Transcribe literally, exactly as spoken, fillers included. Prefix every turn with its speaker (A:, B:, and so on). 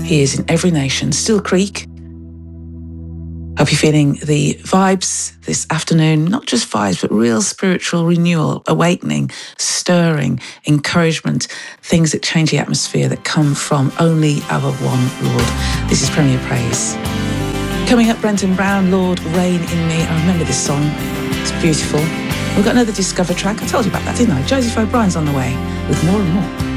A: He is in every nation. Still Creek. Hope you're feeling the vibes this afternoon, not just vibes, but real spiritual renewal, awakening, stirring, encouragement, things that change the atmosphere that come from only our one Lord. This is Premier Praise. Coming up, Brenton Brown, Lord, Reign in Me. I remember this song. It's beautiful. We've got another Discover track. I told you about that, didn't I? Joseph O'Brien's on the way with more and more.